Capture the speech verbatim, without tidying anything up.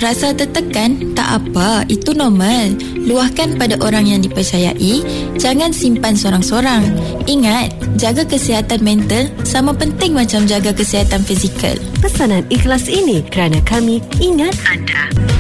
Rasa tertekan? Tak apa, itu normal. Luahkan pada orang yang dipercayai. Jangan simpan sorang-sorang. Ingat, jaga kesihatan mental sama penting macam jaga kesihatan fizikal. Pesanan ikhlas ini kerana kami ingat anda.